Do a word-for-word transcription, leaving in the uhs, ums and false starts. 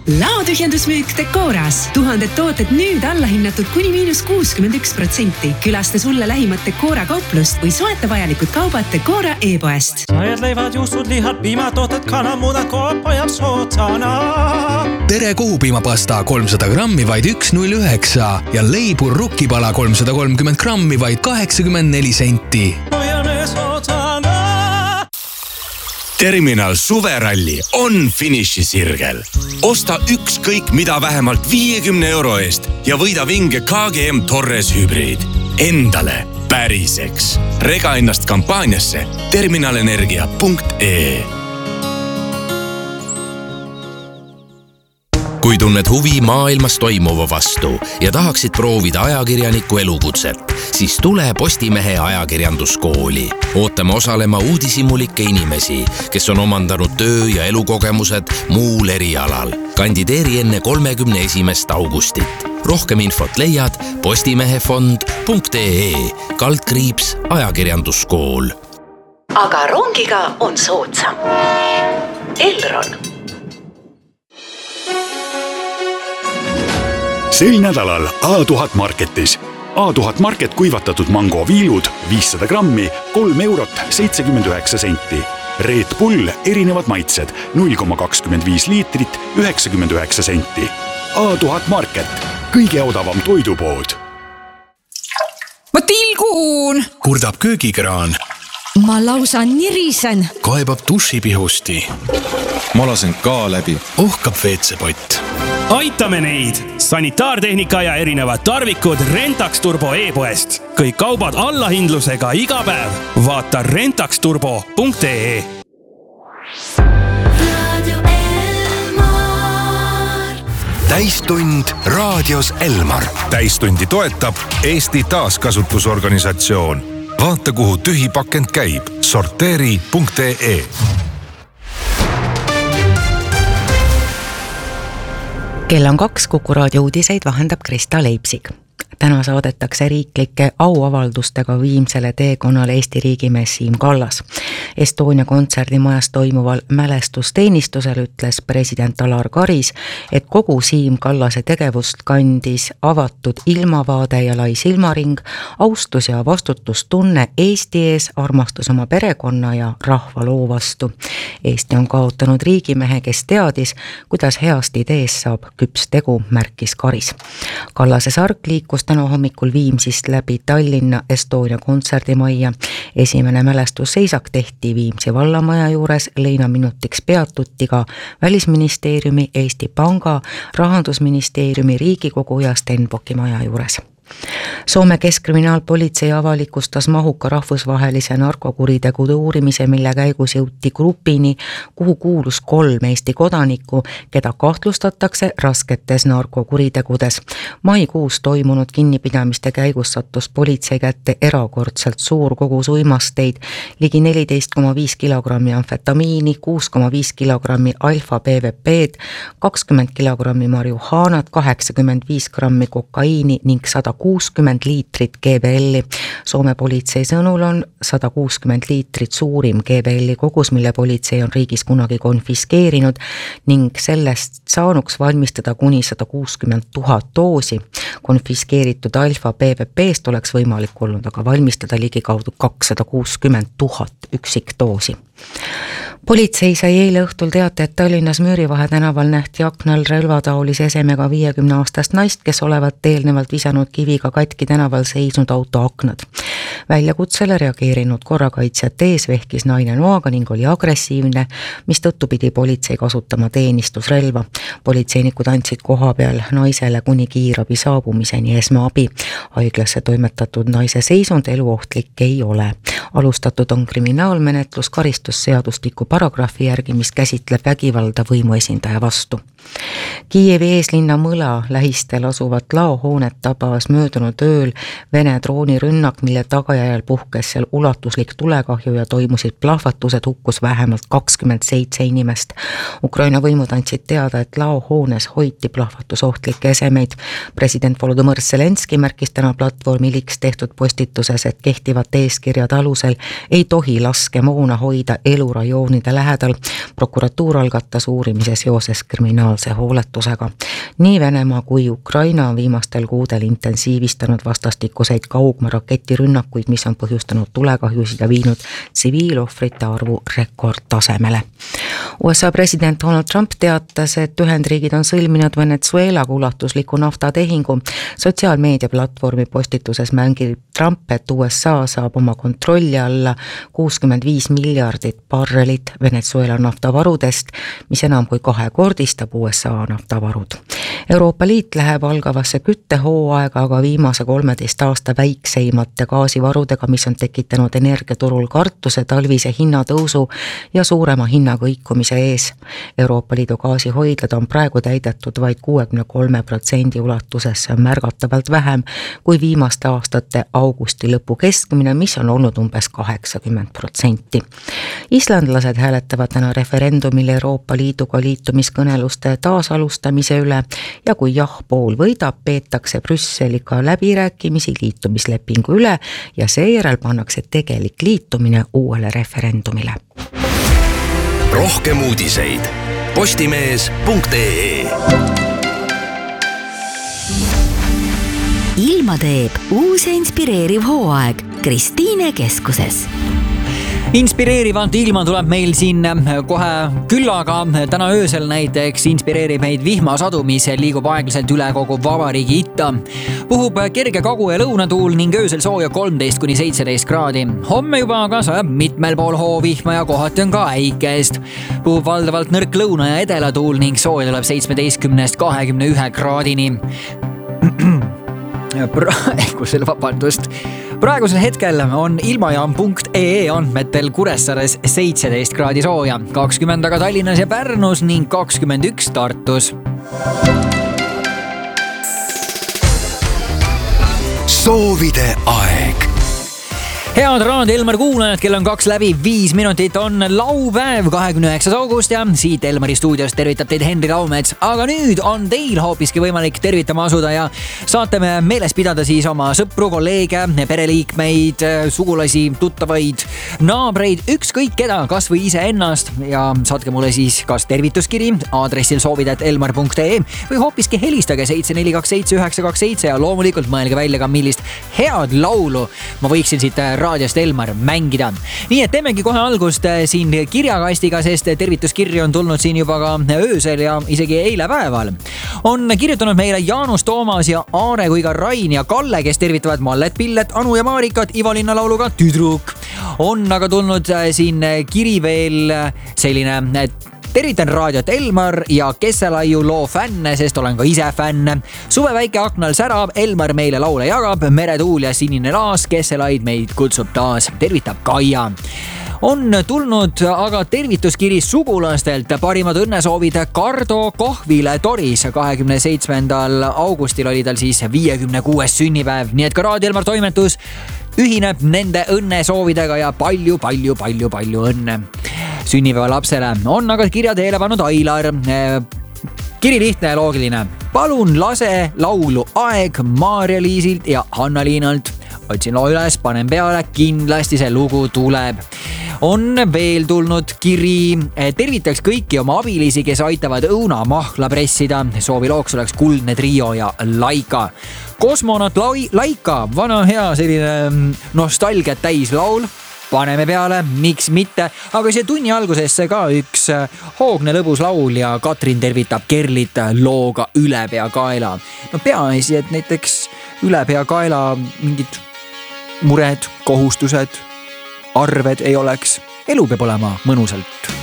Laotühjendusmüük Decoras. Tuhanded tooted nüüd allahinnatud kuni miinus kuuskümmend üks protsenti. Külasta sulle lähimat Decora kauplust või soeta vajalikud kaubad Decora e-poest. Sajad leivad, juustud, lihad, piimatooted, kanamuda, koop ajab sootsana. Tere kohupiimapasta kolmsada grammi vaid üks null üheksa ja leibur rukkipala kolmsada kolmkümmend grammi vaid kaheksakümmend neli senti. Terminal suveralli on finišisirgel. Osta ükskõik mida vähemalt viiekümne euro eest ja võida vinge K G M Torres hübriid. Endale päriseks. Rega ennast kampaaniasse terminalenergia punkt ee. Kui tunned huvi maailmas toimuva vastu ja tahaksid proovida ajakirjaniku elukutset, siis tule Postimehe ajakirjanduskooli. Ootame osalema uudishimulike inimesi, kes on omandanud töö- ja elukogemused muul erialal. Kandideeri enne kolmekümne esimest augustit. Rohkem infot leiad postimehefond punkt ee kaldkriips ajakirjanduskool. Aga rongiga on soodsam. Elron. Sel nädalal A tuhat Marketis. A tuhat Market kuivatatud mango viilud viissada grammi, kolm eurot seitsekümmend üheksa senti. Red Bull erinevad maitsed null koma kakskümmend viis liitrit üheksakümmend üheksa senti. A tuhat Market, kõige odavam toidupood. Ma tilgun! Kurdab köögikraan. Ma lausa nirisen. Kaebab dušipihusti. Ma lasen ka läbi. Ohkab veetsepott. Aitame neid! Sanitaartehnika ja erinevad tarvikud Rentax Turbo e-poest. Kõik kaubad allahindlusega iga päev. Vaata rentax turbo punkt ee. Täistund raadios Elmar. Täistundi toetab Eesti taaskasutusorganisatsioon. Vaata, kuhu tühi pakend käib. sorteeri punkt ee. Kell on kaks, Kuku raadio uudiseid vahendab Krista Leipsig. Täna saadetakse riiklike auavaldustega viimsele teekonnale Eesti riigimees Siim Kallas. Estonia kontserdimajas toimuval mälestusteenistusel ütles president Alar Karis, et kogu Siim Kallase tegevust kandis avatud ilmavaade ja lai silmaring, austus ja vastutustunne Eesti ees, armastus oma perekonna ja rahva loo vastu. Eesti on kaotanud riigimehe, kes teadis, kuidas heast idees saab küps tegu, märkis Karis. Kallase sark liikus täna hommikul Viimsist läbi Tallinna Estonia kontserdimajja. Esimene mälestusseisak tehti Viimsi vallamaja juures, leina minutiks peatuti ka Välisministeeriumi, Eesti Panga, Rahandusministeeriumi, Riigikogu ja Stenbocki maja juures. Soome keskkriminaalpolitsei avalikustas mahuka rahvusvahelise narkokuritegude uurimise, mille käigus jõuti grupini, kuhu kuulus kolm Eesti kodanikku, keda kahtlustatakse rasketes narkokuritegudes. Maikuus toimunud kinnipidamiste käigus sattus politsei kätte erakordselt suur kogus uimasteid, ligi neliteist koma viis kilogrammi amfetamiini, kuus koma viis kilogrammi alfa B V P-d, kakskümmend kilogrammi marihuaanat, kaheksakümmend viis grammi kokaiini ning sada kuuskümmend liitrit G B L-i. Soome politsei sõnul on sada kuuskümmend liitrit suurim G B L-i kogus, mille politsei on riigis kunagi konfiskeerinud ning sellest saanuks valmistada kuni sada kuuskümmend tuhat doosi. Konfiskeeritud alfa B V P-st oleks võimalik olnud aga valmistada ligikaudu kakssada kuuskümmend tuhat üksikdoosi. Politsei sai eile õhtul teate, et Tallinnas Müürivahe tänaval nähti aknal relvataolise esemega viiekümne aastast naist, kes olevat eelnevalt visanud kiviga katki tänaval seisnud auto aknad. Väljakutsele reageerinud korrakaitsjat ees vehkis naine noaga ning oli agressiivne, mis tõttu pidi politsei kasutama teenistusrelva. Politseinikud andsid koha peal naisele kuni kiirabi saabumiseni esmaabi. Haiglasse toimetatud naise seisund eluohtlik ei ole. Alustatud on kriminaalmenetlus karistusseadustiku paragrahvi järgi, mis käsitleb vägivalda võimuesindaja vastu. Kiievi eeslinna Mõla lähistel asuvat laohoonet tabas möödunud ööl Vene droonirünnak, mille tagajärjel puhkes seal ulatuslik tulekahju ja toimusid plahvatused, hukkus vähemalt kakskümmend seitse inimest. Ukraina võimud andsid teada, et laohoones hoiti plahvatusohtlikke esemeid. President Volodõmõr Zelenski märkis täna platvormi Liks tehtud postituses, et kehtivat eeskirjad alusel ei tohi laskemoona hoida elurajoonide lähedal. Prokuratuur algatas uurimise seoses kriminaal totaalse hooletusega. Nii Venemaa kui Ukraina on viimastel kuudel intensiivistanud vastastikuseid kaugmaarakettirünnakuid, mis on põhjustanud tulekahjusid ja viinud tsiviilohvrite arvu rekordtasemele. U S A president Donald Trump teatas, et Ühendriigid on sõlminud Venezuelaga ulatusliku naftatehingu. Sotsiaalmeediaplatvormi postituses mängib Trump, et U S A saab oma kontrolli alla kuuskümmend viis miljardit barrelit Venezuela naftavarudest, mis enam kui kahekordistab U S A naftavarud. Euroopa Liit läheb algavasse küttehooaega, aga viimase kolmeteist aasta väikseimate gaasivarudega, mis on tekitanud energiaturul kartuse talvise hinnatõusu ja suurema hinnakõikumise ees. Euroopa Liidu gaasihoidlad on praegu täidetud vaid kuuekümne kolme protsendi ulatuses, märgatavalt vähem kui viimaste aastate augusti lõpu keskmine, mis on olnud umbes kaheksakümmend protsenti. Islandlased hääletavad täna referendumil Euroopa Liiduga liitumiskõneluste taasalustamise üle ja kui jah pool võidab, peetakse Brüsseliga läbirääkimisi liitumislepingu üle ja seejärel pannakse tegelik liitumine uuele referendumile. Rohkem uudiseid postimees punkt ee. Ilma teeb uus ja inspireeriv hooaeg Kristiine keskuses. Inspireerivalt ilma tuleb meil siin kohe küllaga. Täna öösel näiteks inspireerib meid vihmasadu, mis liigub aeglaselt üle kogu vabariigi itta. Puhub kerge kagu- ja lõunatuul ning öösel sooja kolmteist kuni seitseteist kraadi. Homme juba aga sajab mitmel pool hoovihma ja kohati on ka äikest. Puhub valdavalt nõrk lõuna- ja edelatuul ning sooja tuleb seitsmeteistkümnest kahekümne ühe kraadini. Praegu selle vabandust. Praegusel hetkel on ilmajaam punkt ee andmetel Kuressaares seitseteist kraadi sooja, kakskümmend aga Tallinnas ja Pärnus ning kakskümmend üks Tartus. Soovide aeg. Head Raadio Elmar kuulajad, kell on kaks läbi viis minutit, on laupäev, kahekümne üheksas august ja siit Elmari stuudios tervitab teid Henri Raumets. Aga nüüd on teil hoopiski võimalik tervitama asuda ja saate me meeles pidada siis oma sõpru, kolleege, pereliikmeid, sugulasi, tuttavaid, naabreid, ükskõik keda, kas või ise ennast ja saatke mulle siis kas tervituskiri aadressil soovida et elmar punkt ee või hoopiski helistage seitse neli kaks seitse üheksa kaks seitse ja loomulikult mõelge välja ka millist head laulu ma võiksin siit raadiost Elmar mängida. Nii et teemegi kohe algust siin kirjakastiga, sest tervituskirju on tulnud siin juba ka öösel ja isegi eile päeval. On kirjutanud meile Jaanus, Toomas ja Aare kui ka Rain ja Kalle, kes tervitavad Mallet, Pillet, Anu ja Maarikat Ivalinna lauluga Tüdruk. On aga tulnud siin kiri veel selline tervitan raadiot Elmar ja Kesselaiu loo fänne, sest olen ka ise fänn. Suve väike aknal särab, Elmar meile laule jagab, meretuul ja sinine laas, Kesselaid meid kutsub taas, tervitab Kaia. On tulnud aga tervituskiri sugulastelt, parimad õnnesoovid Kardo Kohvile Toris. kahekümne seitsmendal augustil oli tal siis viiekümne kuues sünnipäev, nii et ka Raadio Elmar toimetus ühineb nende õnnesoovidega ja palju, palju, palju, palju õnne sünnipäeva lapsele. On aga kirja teele pannud Ailar. Kiri lihtne ja loogiline. Palun lase laulu Aeg Maarja-Liisilt ja Hanna-Liinalt. Otsin loo üles, panen peale, kindlasti see lugu tuleb. On veel tulnud kiri. Tervitaks kõiki oma abilisi, kes aitavad õunamahla pressida. Soovi looks oleks Kuldne trio ja Laika. Kosmonaut Laika, vana hea selline nostalgiat täis laul. Paneme peale, miks mitte, aga see tunni algusesse ka üks hoogne lõbus laul ja Katrin tervitab Kerlit looga Ülepea kaela. No peaasi, et näiteks Ülepea kaela mingid mured, kohustused, arved ei oleks. Elu peab olema mõnusalt